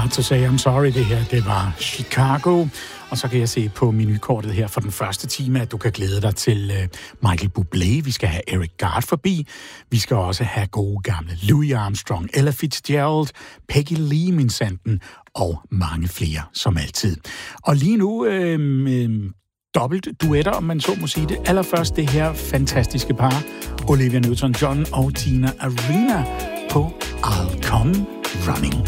Hard to say I'm sorry, det her, det var Chicago. Og så kan jeg se på menukortet her for den første time, at du kan glæde dig til Michael Bublé. Vi skal have Eric Gard forbi. Vi skal også have gode gamle Louis Armstrong, Ella Fitzgerald, Peggy Lee, minsanden, og mange flere, som altid. Og lige nu dobbelt duetter, om man så må sige det. Allerførst det her fantastiske par, Olivia Newton-John og Tina Arena på I'll Come Running.